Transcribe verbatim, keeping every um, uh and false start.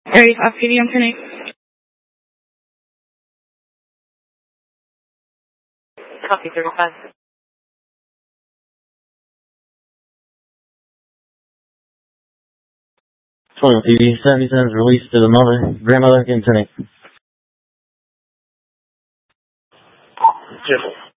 Area five P D on ten eight. Copy thirty-five. Total P D, seventy-seven is released to the mother, grandmother, in ten eight. Cheers.